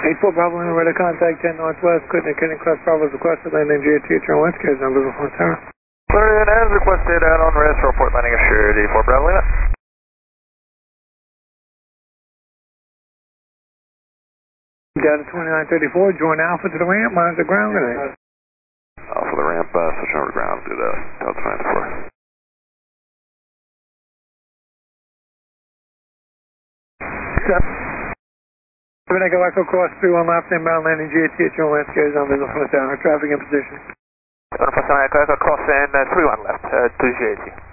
84 Bravo, we're to contact 10 Northwest, Kootenai Cross Bravo's requested landing GAT at your West Coast, number 1 tower. Clear in as requested out on rest, report landing assured 84 Bravo Lima. Delta 2934, join Alpha to the ramp, monitor ground grenade. Alpha the ramp, switch over to ground to the Delta 94. Kootenai Echo cross 31 left inbound landing GAT at your West Coast, number 1 tower, traffic in position. Echo cross in 31 left to GAT.